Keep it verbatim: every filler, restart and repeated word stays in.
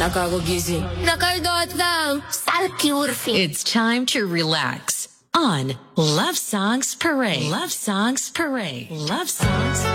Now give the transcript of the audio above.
Nakakagising. Nakaldot lang. Salkiurfi. It's time to relax on Love Songs Parade. Love Songs Parade. Love Songs